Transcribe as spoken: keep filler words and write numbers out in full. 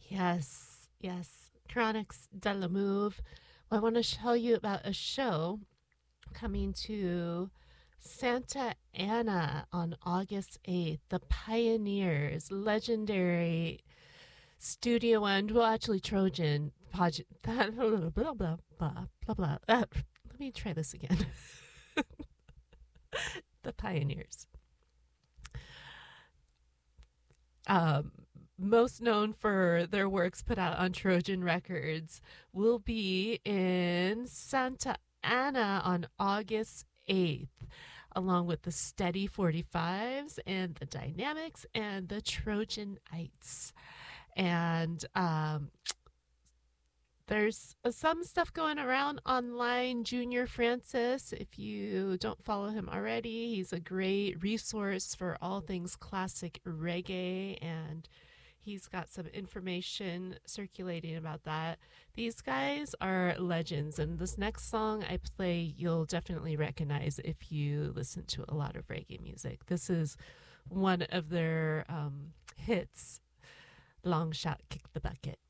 Yes, yes. Chroniques de la Mouve. Well, I want to tell you about a show coming to Santa Ana on August eighth. The Pioneers, legendary Studio One, well, actually Trojan, blah, blah, blah, blah, blah, blah. Uh, let me try this again. The Pioneers. Um, Most known for their works put out on Trojan Records, will be in Santa Ana on August eighth, along with the Steady forty-fives and the Dynamics and the Trojanites. And um, there's uh, some stuff going around online. Junior Francis, if you don't follow him already, he's a great resource for all things classic reggae, and he's got some information circulating about that. These guys are legends, and this next song I play, you'll definitely recognize if you listen to a lot of reggae music. This is one of their um, hits, Long Shot Kick the Bucket.